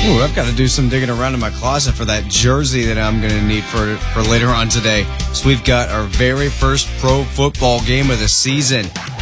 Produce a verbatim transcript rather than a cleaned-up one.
Ooh, I've got to do some digging around in my closet for that jersey that I'm going to need for, for later on today. So we've got our very first pro football game of the season.